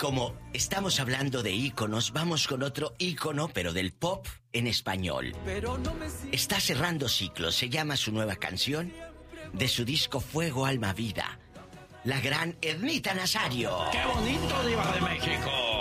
como estamos hablando de íconos, vamos con otro ícono, pero del pop en español. Está cerrando ciclos, se llama su nueva canción, de su disco Fuego, Alma, Vida. La gran Ernita Nazario. ¡Qué bonito, Diva de México!